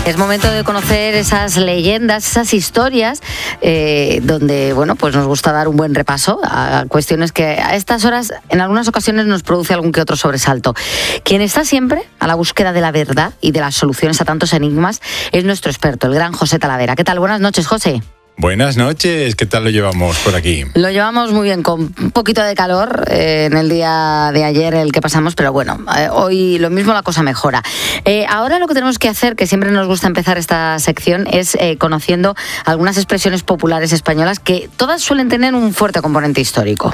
Es momento de conocer esas leyendas, esas historias donde, bueno, pues nos gusta dar un buen repaso a cuestiones que a estas horas en algunas ocasiones nos produce algún que otro sobresalto. Quien está siempre a la búsqueda de la verdad y de las soluciones a tantos enigmas es nuestro experto, el gran José Talavera. ¿Qué tal? Buenas noches, José. Buenas noches, ¿qué tal lo llevamos por aquí? Lo llevamos muy bien, con un poquito de calor en el día de ayer el que pasamos, pero bueno, hoy lo mismo, la cosa mejora. Ahora lo que tenemos que hacer, que siempre nos gusta empezar esta sección, es conociendo algunas expresiones populares españolas que todas suelen tener un fuerte componente histórico.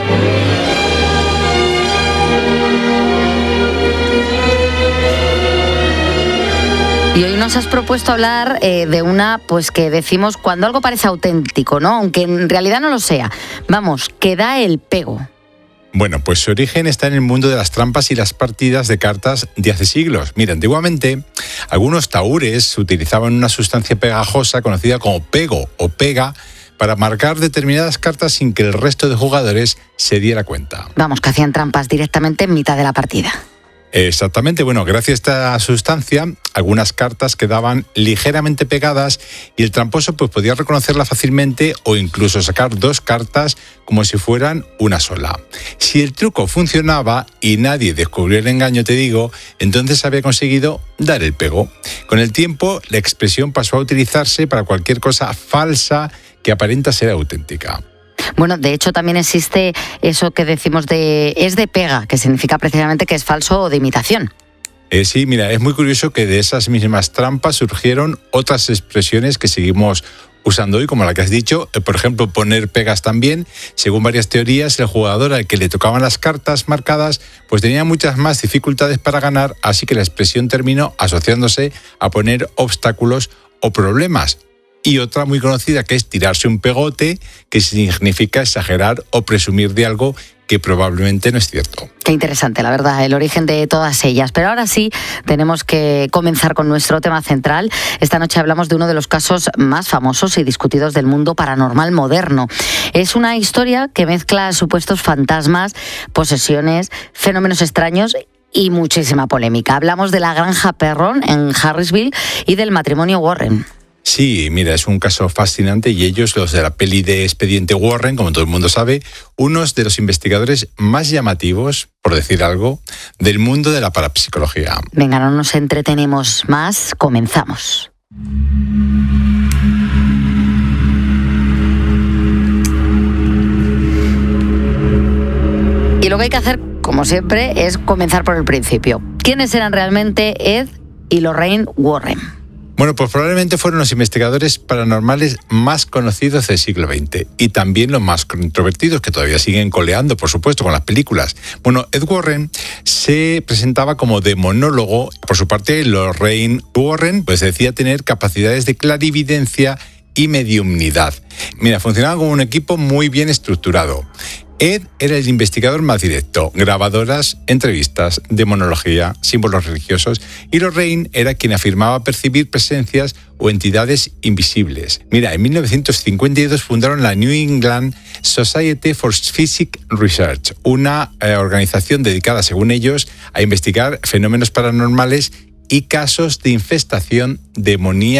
Y hoy nos has propuesto hablar de una, pues que decimos cuando algo parece auténtico, ¿no? Aunque en realidad no lo sea. Vamos, que da el pego. Bueno, pues su origen está en el mundo de las trampas y las partidas de cartas de hace siglos. Mira, antiguamente algunos tahúres utilizaban una sustancia pegajosa conocida como pego o pega para marcar determinadas cartas sin que el resto de jugadores se diera cuenta. Vamos, que hacían trampas directamente en mitad de la partida. Exactamente, bueno, gracias a esta sustancia, algunas cartas quedaban ligeramente pegadas y el tramposo pues podía reconocerla fácilmente o incluso sacar dos cartas como si fueran una sola. Si el truco funcionaba y nadie descubrió el engaño, te digo, entonces había conseguido dar el pego. Con el tiempo, la expresión pasó a utilizarse para cualquier cosa falsa que aparenta ser auténtica. Bueno, de hecho también existe eso que decimos es de pega, que significa precisamente que es falso o de imitación. Sí, mira, es muy curioso que de esas mismas trampas surgieron otras expresiones que seguimos usando hoy, como la que has dicho. Por ejemplo, poner pegas también. Según varias teorías, el jugador al que le tocaban las cartas marcadas pues tenía muchas más dificultades para ganar, así que la expresión terminó asociándose a poner obstáculos o problemas. Y otra muy conocida, que es tirarse un pegote, que significa exagerar o presumir de algo que probablemente no es cierto. Qué interesante, la verdad, el origen de todas ellas. Pero ahora sí, tenemos que comenzar con nuestro tema central. Esta noche hablamos de uno de los casos más famosos y discutidos del mundo paranormal moderno. Es una historia que mezcla supuestos fantasmas, posesiones, fenómenos extraños y muchísima polémica. Hablamos de la granja Perron en Harrisville y del matrimonio Warren. Sí, mira, es un caso fascinante y ellos, los de la peli de Expediente Warren, como todo el mundo sabe, unos de los investigadores más llamativos, por decir algo, del mundo de la parapsicología. Venga, no nos entretenemos más, comenzamos. Y lo que hay que hacer, como siempre, es comenzar por el principio. ¿Quiénes eran realmente Ed y Lorraine Warren? Bueno, pues probablemente fueron los investigadores paranormales más conocidos del siglo XX y también los más controvertidos, que todavía siguen coleando, por supuesto, con las películas. Bueno, Ed Warren se presentaba como demonólogo. Por su parte, Lorraine Warren pues decía tener capacidades de clarividencia y mediumnidad. Mira, funcionaban como un equipo muy bien estructurado. Ed era el investigador más directo, grabadoras, entrevistas, demonología, símbolos religiosos, y Lorraine era quien afirmaba percibir presencias o entidades invisibles. Mira, en 1952 fundaron la New England Society for Psychic Research, una organización dedicada, según ellos, a investigar fenómenos paranormales y casos de infestación demoníaca